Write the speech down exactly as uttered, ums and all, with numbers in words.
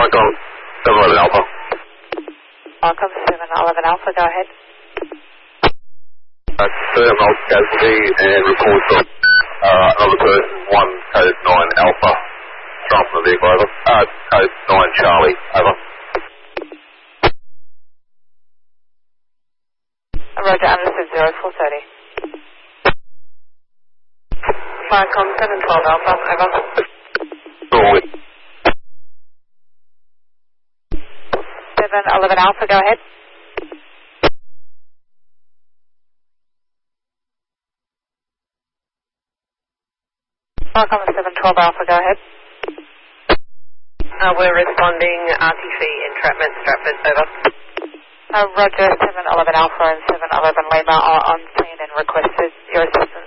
Falcon seven eleven Alpha. Falcon seven eleven Alpha, go ahead. Uh, Thermal casualty and reports of uh, another person, one code nine Alpha, from the vehicle, over. Uh, code nine Charlie, over. Roger, understood, zero four thirty. Falcon seven twelve Alpha, over. Forward. seven eleven Alpha, go ahead. Falcon seven twelve Alpha, go ahead. Uh, we're responding R T C entrapment, Stratford, over. Uh, Roger, seven eleven Alpha and seven eleven Lima are on scene and requested your assistance.